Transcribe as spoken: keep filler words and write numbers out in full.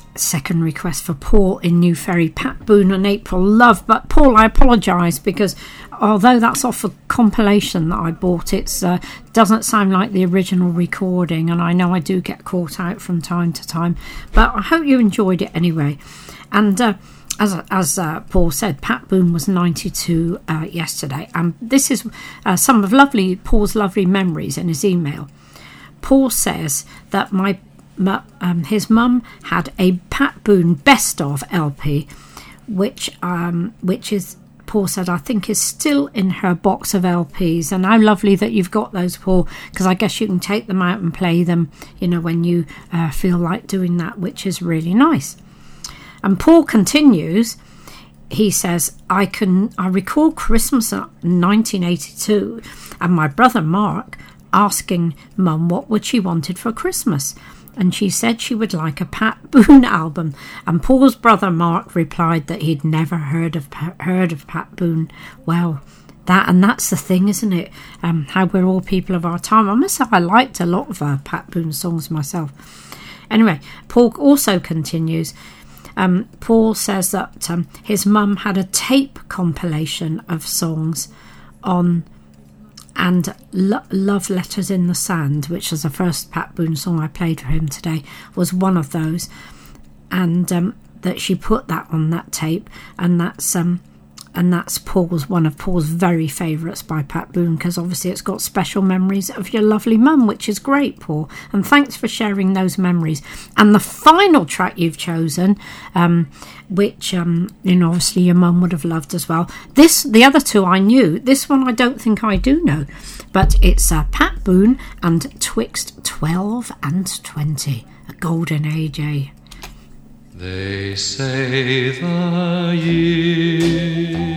second request for Paul in New Ferry, Pat Boone and April Love. But Paul, I apologise, because although that's off a compilation that I bought, it uh, doesn't sound like the original recording, and I know I do get caught out from time to time, but I hope you enjoyed it anyway. And uh, as as uh, Paul said, Pat Boone was ninety-two uh, yesterday, and this is uh, some of lovely Paul's lovely memories in his email. Paul says that my um, his mum had a Pat Boone best of L P, which um, which is, Paul said, I think is still in her box of L Ps. And how lovely that you've got those, Paul, because I guess you can take them out and play them, you know, when you uh, feel like doing that, which is really nice. And Paul continues, he says, I can I recall Christmas nineteen eighty-two and my brother Mark asking Mum what would she wanted for Christmas, and she said she would like a Pat Boone album, and Paul's brother Mark replied that he'd never heard of heard of Pat Boone. Well, that and that's the thing, isn't it? Um, how we're all people of our time. I must say I liked a lot of uh, Pat Boone songs myself. Anyway, Paul also continues. Um, Paul says that um, his mum had a tape compilation of songs on, and Lo- Love Letters in the Sand, which was the first Pat Boone song I played for him today, was one of those, and um, that she put that on that tape, and that's um, and that's Paul's one of Paul's very favourites by Pat Boone, because obviously it's got special memories of your lovely mum, which is great, Paul, and thanks for sharing those memories. And the final track you've chosen, um, which um, you know, obviously your mum would have loved as well. This, the other two I knew. This one I don't think I do know, but it's uh, Pat Boone and Twixt twelve and twenty, a golden age, eh? They say the year